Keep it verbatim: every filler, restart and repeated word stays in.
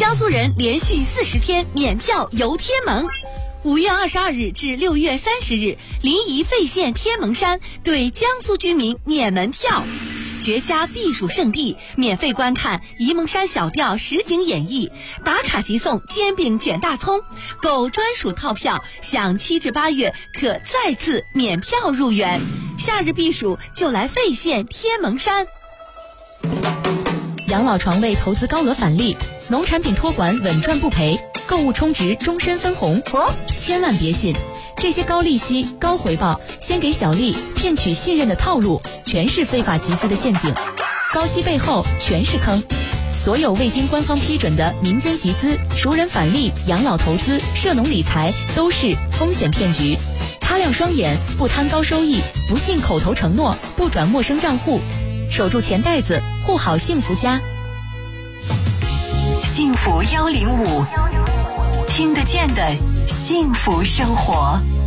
江苏人连续四十天免票游天门。五月二十二日至六月三十日，临沂费县天门山对江苏居民免门票。绝佳避暑胜地，免费观看沂蒙山小调实景演绎，打卡即送煎饼卷大葱，购专属套票享七至八月可再次免票入园。夏日避暑就来费县天门山。 养老床位投资高额返利，农产品托管稳赚不赔，购物充值终身分红。 哦， 千万别信，这些高利息、高回报、先给小利、骗取信任的套路，全是非法集资的陷阱。高息背后全是坑。所有未经官方批准的民间集资、熟人返利、养老投资、涉农理财都是风险骗局。擦亮双眼，不贪高收益，不信口头承诺，不转陌生账户，守住钱袋子，护好幸福家。 幸福幺零五，听得见的幸福生活。